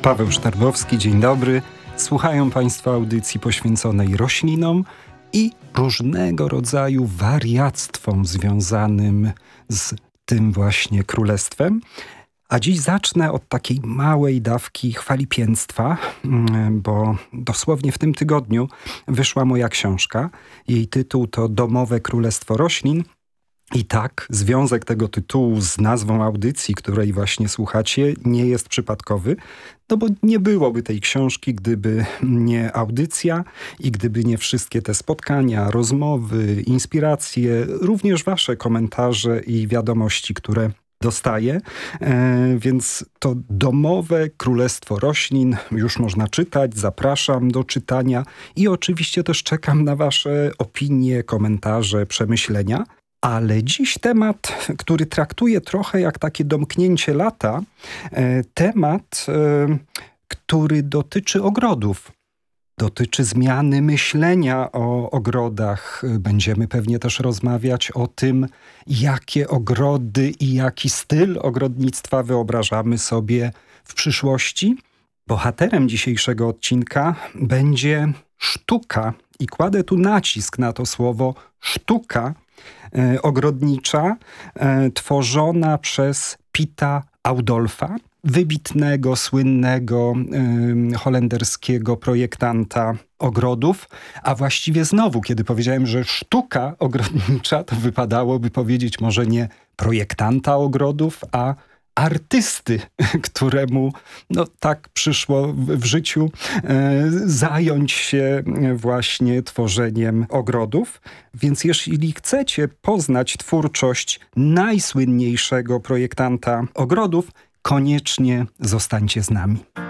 Paweł Sztarbowski, dzień dobry. Słuchają Państwo audycji poświęconej roślinom i różnego rodzaju wariactwom związanym z tym właśnie królestwem. A dziś zacznę od takiej małej dawki chwalipięctwa, bo dosłownie w tym tygodniu wyszła moja książka. Jej tytuł to Domowe Królestwo Roślin. I tak, związek tego tytułu z nazwą audycji, której właśnie słuchacie, nie jest przypadkowy, no bo nie byłoby tej książki, gdyby nie audycja i gdyby nie wszystkie te spotkania, rozmowy, inspiracje, również wasze komentarze i wiadomości, które dostaję, więc to Domowe Królestwo Roślin już można czytać, zapraszam do czytania i oczywiście też czekam na wasze opinie, komentarze, przemyślenia. Ale dziś temat, który traktuję trochę jak takie domknięcie lata, temat, który dotyczy ogrodów. Dotyczy zmiany myślenia o ogrodach. Będziemy pewnie też rozmawiać o tym, jakie ogrody i jaki styl ogrodnictwa wyobrażamy sobie w przyszłości. Bohaterem dzisiejszego odcinka będzie sztuka i kładę tu nacisk na to słowo sztuka ogrodnicza, tworzona przez Pieta Oudolfa, wybitnego, słynnego holenderskiego projektanta ogrodów, a właściwie znowu, kiedy powiedziałem, że sztuka ogrodnicza, to wypadałoby powiedzieć może nie projektanta ogrodów, a artysty, któremu tak przyszło w życiu zająć się właśnie tworzeniem ogrodów. Więc jeśli chcecie poznać twórczość najsłynniejszego projektanta ogrodów, koniecznie zostańcie z nami.